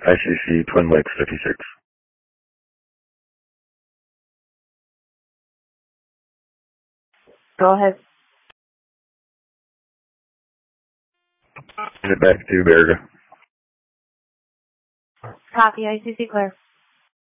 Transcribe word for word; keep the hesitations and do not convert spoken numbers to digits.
I C C Twin Lakes fifty-six. Go ahead. Send it back to Berga. Copy, I C C clear.